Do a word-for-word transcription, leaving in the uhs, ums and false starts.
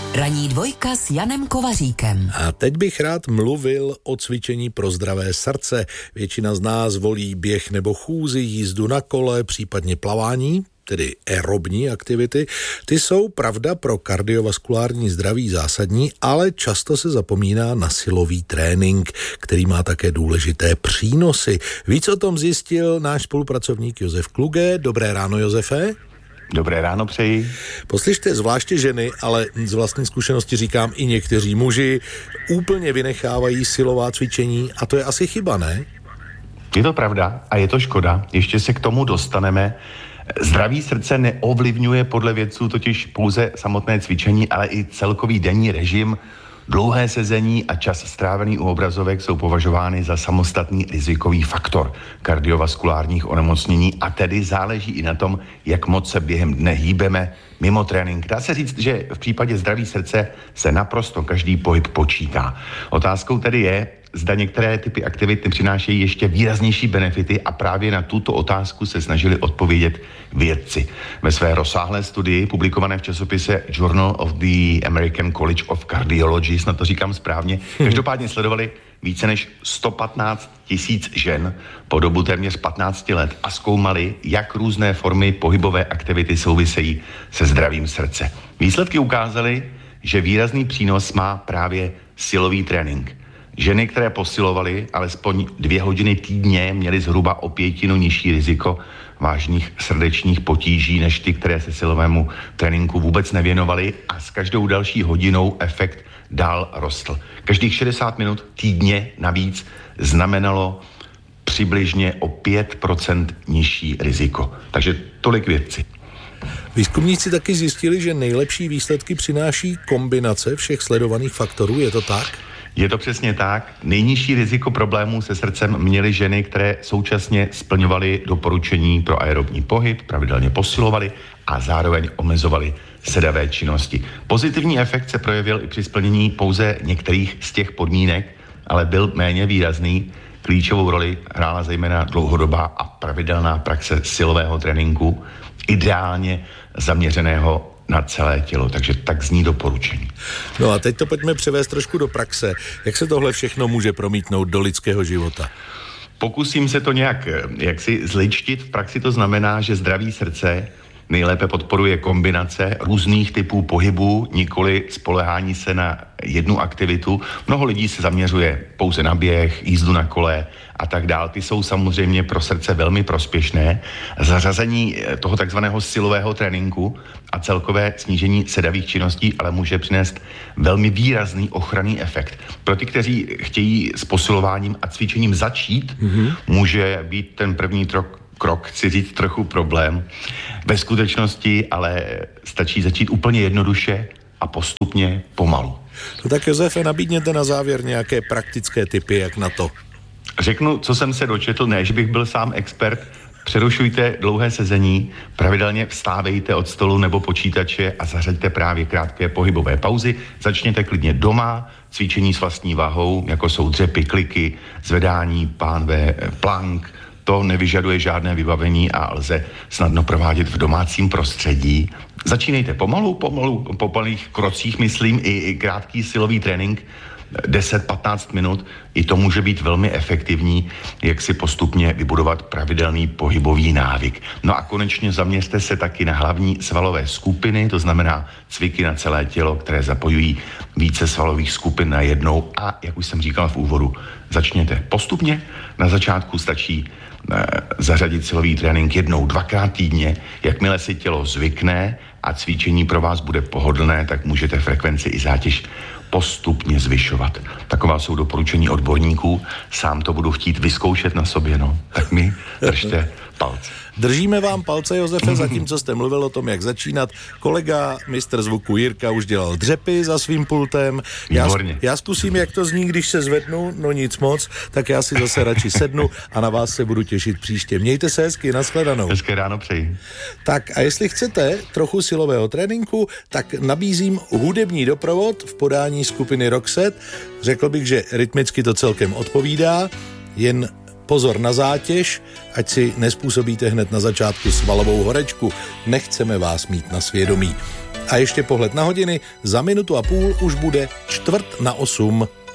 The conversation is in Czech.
Ranní dvojka s Janem Kovaříkem. A teď bych rád mluvil o cvičení pro zdravé srdce. Většina z nás volí běh nebo chůzi, jízdu na kole, případně plavání, tedy aerobní aktivity. Ty jsou, pravda, pro kardiovaskulární zdraví zásadní, ale často se zapomíná na silový trénink, který má také důležité přínosy. Víc o tom zjistil náš spolupracovník Josef Kluge. Dobré ráno, Josefe. Dobré ráno přeji. Poslyšte, zvláště ženy, ale z vlastní zkušenosti říkám i někteří muži, úplně vynechávají silová cvičení a to je asi chyba, ne? Je to pravda a je to škoda. Ještě se k tomu dostaneme. Zdraví srdce neovlivňuje podle vědců totiž pouze samotné cvičení, ale i celkový denní režim. Dlouhé sezení a čas strávený u obrazovek jsou považovány za samostatný rizikový faktor kardiovaskulárních onemocnění a tedy záleží i na tom, jak moc se během dne hýbeme mimo trénink. Dá se říct, že v případě zdraví srdce se naprosto každý pohyb počítá. Otázkou tedy je, zda některé typy aktivit přinášejí ještě výraznější benefity a právě na tuto otázku se snažili odpovědět vědci. Ve své rozsáhlé studii, publikované v časopise Journal of the American College of Cardiology, snad to říkám správně, každopádně sledovali více než sto patnáct tisíc žen po dobu téměř patnáct let a zkoumali, jak různé formy pohybové aktivity souvisejí se zdravím srdce. Výsledky ukázaly, že výrazný přínos má právě silový trénink. Ženy, které posilovaly alespoň dvě hodiny týdně, měly zhruba o pětinu nižší riziko vážných srdečních potíží než ty, které se silovému tréninku vůbec nevěnovaly a s každou další hodinou efekt dál rostl. Každých šedesát minut týdně navíc znamenalo přibližně o pět procent nižší riziko. Takže tolik vědci. Výzkumníci taky zjistili, že nejlepší výsledky přináší kombinace všech sledovaných faktorů, je to tak? Je to přesně tak. Nejnižší riziko problémů se srdcem měly ženy, které současně splňovaly doporučení pro aerobní pohyb, pravidelně posilovaly a zároveň omezovaly sedavé činnosti. Pozitivní efekt se projevil i při splnění pouze některých z těch podmínek, ale byl méně výrazný. Klíčovou roli hrála zejména dlouhodobá a pravidelná praxe silového tréninku, ideálně zaměřeného na celé tělo, takže tak zní doporučení. No a teď to pojďme převést trošku do praxe. Jak se tohle všechno může promítnout do lidského života? Pokusím se to nějak jaksi zličtit. V praxi to znamená, že zdraví srdce nejlépe podporuje kombinace různých typů pohybů, nikoli spolehání se na jednu aktivitu. Mnoho lidí se zaměřuje pouze na běh, jízdu na kole a tak dál. Ty jsou samozřejmě pro srdce velmi prospěšné. Zařazení toho takzvaného silového tréninku a celkové snížení sedavých činností ale může přinést velmi výrazný ochranný efekt. Pro ty, kteří chtějí s posilováním a cvičením začít, mm-hmm. může být ten první trok krok, chci říct, trochu problém. Ve skutečnosti ale stačí začít úplně jednoduše a postupně pomalu. No tak Josefe, nabídněte na závěr nějaké praktické tipy, jak na to. Řeknu, co jsem se dočetl, ne, že bych byl sám expert. Přerušujte dlouhé sezení, pravidelně vstávejte od stolu nebo počítače a zařaďte právě krátké pohybové pauzy. Začněte klidně doma, cvičení s vlastní váhou, jako jsou dřepy, kliky, zvedání, pánve, plank. To nevyžaduje žádné vybavení a lze snadno provádět v domácím prostředí. Začínejte pomalu, pomalu, po malých krocích, myslím, i, i krátký silový trénink, deset patnáct minut, i to může být velmi efektivní, jak si postupně vybudovat pravidelný pohybový návyk. No a konečně zaměřte se taky na hlavní svalové skupiny, to znamená cviky na celé tělo, které zapojují více svalových skupin na jednou a, jak už jsem říkal v úvodu, začněte postupně. Na začátku stačí zařadit silový trénink jednou, dvakrát týdně. Jakmile si tělo zvykne a cvičení pro vás bude pohodlné, tak můžete frekvenci i zátěž postupně zvyšovat. Taková jsou doporučení odborníků. Sám to budu chtít vyzkoušet na sobě, no. Tak mi držte palce. Držíme vám palce, Josefe, zatímco jste mluvil o tom, jak začínat. Kolega, mistr zvuku Jirka, už dělal dřepy za svým pultem. Já, já zkusím, jak to zní, když se zvednu, no nic moc, tak já si zase radši sednu a na vás se budu těšit příště. Mějte se hezky, nashledanou. Hezké ráno přeji. Tak a jestli chcete trochu silového tréninku, tak nabízím hudební doprovod v podání skupiny Roxette. Řekl bych, že rytmicky to celkem odpovídá, jen pozor na zátěž, ať si nespůsobíte hned na začátku svalovou horečku. Nechceme vás mít na svědomí. A ještě pohled na hodiny, za minutu a půl už bude čtvrt na osm.